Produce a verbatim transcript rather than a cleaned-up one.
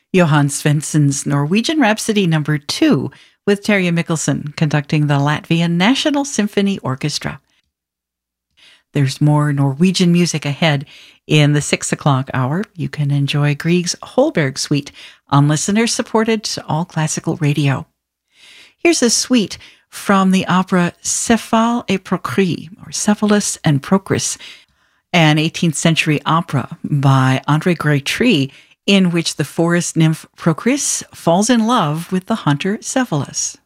Johann Svensson's Norwegian Rhapsody Number Two, with Terje Mikkelsen conducting the Latvian National Symphony Orchestra. There's more Norwegian music ahead. In the six o'clock hour, you can enjoy Grieg's Holberg Suite on listener-supported All Classical Radio. Here's a suite from the opera Cephale et Procris, or Cephalus and Procris, an eighteenth century opera by André Grétry, in which the forest nymph Procris falls in love with the hunter Cephalus.